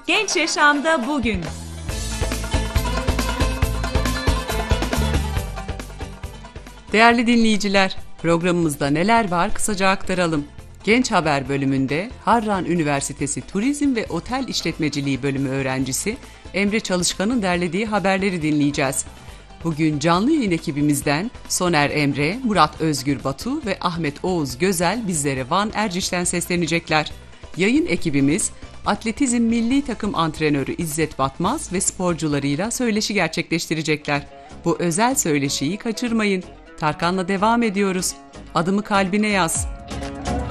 Genç Yaşamda Bugün. Değerli dinleyiciler, programımızda neler var kısaca aktaralım. Genç Haber bölümünde Harran Üniversitesi Turizm ve Otel İşletmeciliği bölümü öğrencisi Emre Çalışkan'ın derlediği haberleri dinleyeceğiz. Bugün canlı yayın ekibimizden Soner Emre, Murat Özgür Batu ve Ahmet Oğuz Gözel bizlere Van Erciş'ten seslenecekler. Yayın ekibimiz Atletizm Milli Takım Antrenörü İzzet Batmaz ve sporcularıyla söyleşi gerçekleştirecekler. Bu özel söyleşiyi kaçırmayın. Tarkan'la devam ediyoruz. Adımı kalbine yaz.